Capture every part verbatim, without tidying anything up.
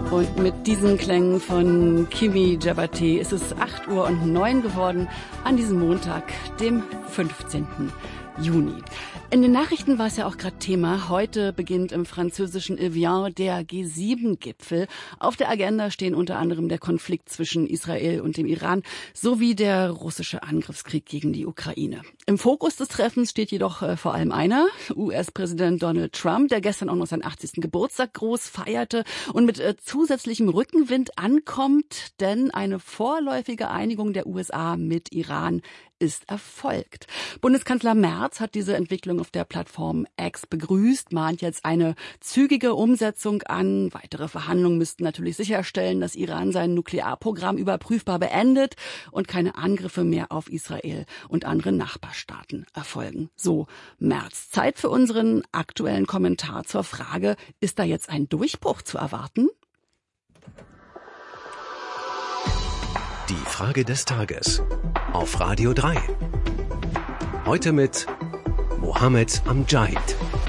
Und mit diesen Klängen von Kimi Djabate ist es acht Uhr und neun geworden an diesem Montag, dem fünfzehnten Juni. In den Nachrichten war es ja auch gerade Thema. Heute beginnt im französischen Evian der G sieben Gipfel. Auf der Agenda stehen unter anderem der Konflikt zwischen Israel und dem Iran sowie der russische Angriffskrieg gegen die Ukraine. Im Fokus des Treffens steht jedoch äh, vor allem einer, U S-Präsident Donald Trump, der gestern auch noch seinen achtzigsten Geburtstag groß feierte und mit äh, zusätzlichem Rückenwind ankommt, denn eine vorläufige Einigung der U S A mit Iran ist erfolgt. Bundeskanzler Merz hat diese Entwicklung auf der Plattform X begrüßt, mahnt jetzt eine zügige Umsetzung an. Weitere Verhandlungen müssten natürlich sicherstellen, dass Iran sein Nuklearprogramm überprüfbar beendet und keine Angriffe mehr auf Israel und andere Nachbarstaaten erfolgen. So Merz. Zeit für unseren aktuellen Kommentar zur Frage, ist da jetzt ein Durchbruch zu erwarten? Die Frage des Tages auf Radio drei. Heute mit Mohammed Amjahid.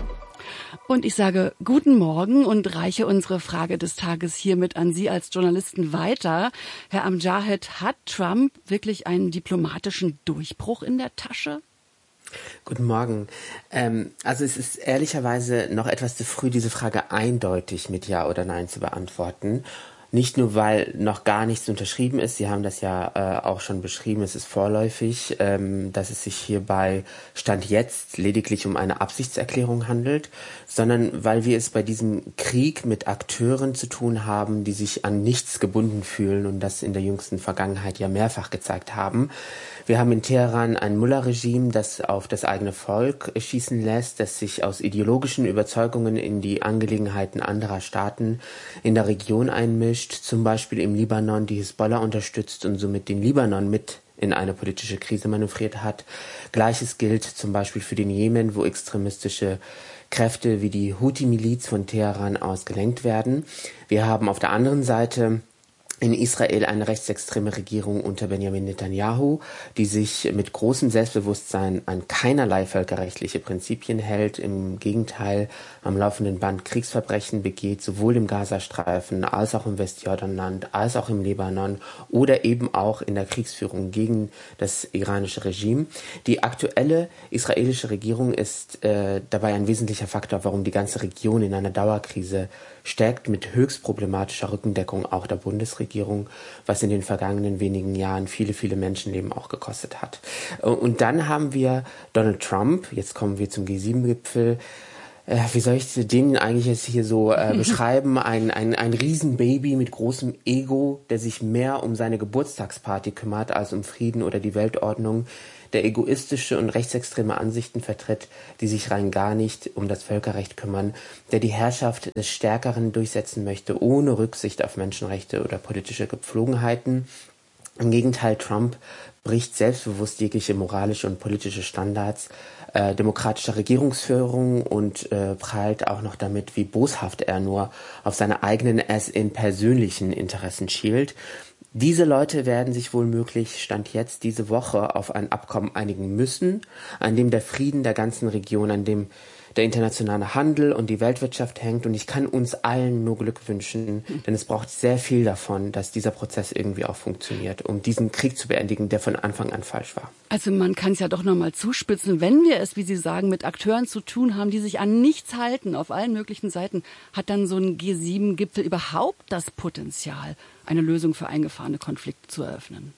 Und ich sage guten Morgen und reiche unsere Frage des Tages hiermit an Sie als Journalisten weiter. Herr Amjahid, hat Trump wirklich einen diplomatischen Durchbruch in der Tasche? Guten Morgen. Ähm, also es ist ehrlicherweise noch etwas zu früh, diese Frage eindeutig mit Ja oder Nein zu beantworten. Nicht nur, weil noch gar nichts unterschrieben ist, Sie haben das ja äh, auch schon beschrieben, es ist vorläufig, ähm, dass es sich hierbei Stand jetzt lediglich um eine Absichtserklärung handelt, sondern weil wir es bei diesem Krieg mit Akteuren zu tun haben, die sich an nichts gebunden fühlen und das in der jüngsten Vergangenheit ja mehrfach gezeigt haben. Wir haben in Teheran ein Mullah-Regime, das auf das eigene Volk schießen lässt, das sich aus ideologischen Überzeugungen in die Angelegenheiten anderer Staaten in der Region einmischt, zum Beispiel im Libanon die Hisbollah unterstützt und somit den Libanon mit in eine politische Krise manövriert hat. Gleiches gilt zum Beispiel für den Jemen, wo extremistische Kräfte wie die Houthi-Miliz von Teheran aus gelenkt werden. Wir haben auf der anderen Seite in Israel eine rechtsextreme Regierung unter Benjamin Netanyahu, die sich mit großem Selbstbewusstsein an keinerlei völkerrechtliche Prinzipien hält, im Gegenteil am laufenden Band Kriegsverbrechen begeht, sowohl im Gazastreifen als auch im Westjordanland, als auch im Libanon oder eben auch in der Kriegsführung gegen das iranische Regime. Die aktuelle israelische Regierung ist äh, dabei ein wesentlicher Faktor, warum die ganze Region in einer Dauerkrise steckt, mit höchst problematischer Rückendeckung auch der Bundesregierung, was in den vergangenen wenigen Jahren viele, viele Menschenleben auch gekostet hat. Und dann haben wir Donald Trump, jetzt kommen wir zum G sieben Gipfel, äh, wie soll ich den eigentlich jetzt hier so äh, beschreiben, ein, ein, ein Riesenbaby mit großem Ego, der sich mehr um seine Geburtstagsparty kümmert als um Frieden oder die Weltordnung, der egoistische und rechtsextreme Ansichten vertritt, die sich rein gar nicht um das Völkerrecht kümmern, der die Herrschaft des Stärkeren durchsetzen möchte, ohne Rücksicht auf Menschenrechte oder politische Gepflogenheiten. Im Gegenteil, Trump bricht selbstbewusst jegliche moralische und politische Standards äh, demokratischer Regierungsführung und äh, prahlt auch noch damit, wie boshaft er nur auf seine eigenen, as in persönlichen Interessen schielt. Diese Leute werden sich wohl möglich Stand jetzt diese Woche auf ein Abkommen einigen müssen, an dem der Frieden der ganzen Region, an dem der internationale Handel und die Weltwirtschaft hängt. Und ich kann uns allen nur Glück wünschen, denn es braucht sehr viel davon, dass dieser Prozess irgendwie auch funktioniert, um diesen Krieg zu beendigen, der von Anfang an falsch war. Also man kann es ja doch noch mal zuspitzen, wenn wir es, wie Sie sagen, mit Akteuren zu tun haben, die sich an nichts halten, auf allen möglichen Seiten, hat dann so ein G sieben Gipfel überhaupt das Potenzial, eine Lösung für eingefahrene Konflikte zu eröffnen?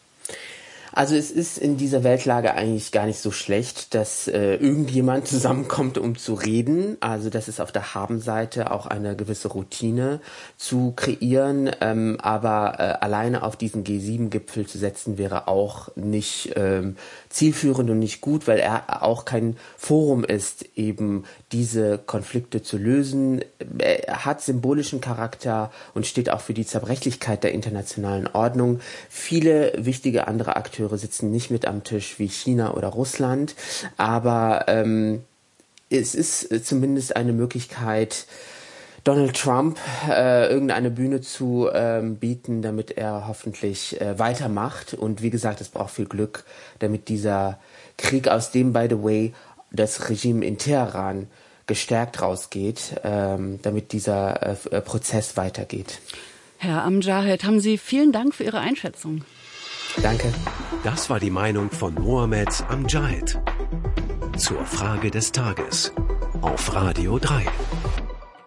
Also es ist in dieser Weltlage eigentlich gar nicht so schlecht, dass äh, irgendjemand zusammenkommt, um zu reden. Also das ist auf der Habenseite auch eine gewisse Routine zu kreieren. Ähm, aber äh, alleine auf diesen G sieben Gipfel zu setzen, wäre auch nicht ähm, zielführend und nicht gut, weil er auch kein Forum ist, eben diese Konflikte zu lösen. Er hat symbolischen Charakter und steht auch für die Zerbrechlichkeit der internationalen Ordnung. Viele wichtige andere Akteure sitzen nicht mit am Tisch wie China oder Russland, aber ähm, es ist zumindest eine Möglichkeit, Donald Trump äh, irgendeine Bühne zu ähm, bieten, damit er hoffentlich äh, weitermacht. Und wie gesagt, es braucht viel Glück, damit dieser Krieg, aus dem, by the way, das Regime in Teheran gestärkt rausgeht, ähm, damit dieser äh, Prozess weitergeht. Herr Amjad, haben Sie vielen Dank für Ihre Einschätzung. Danke. Das war die Meinung von Mohammed Amjad zur Frage des Tages auf Radio drei.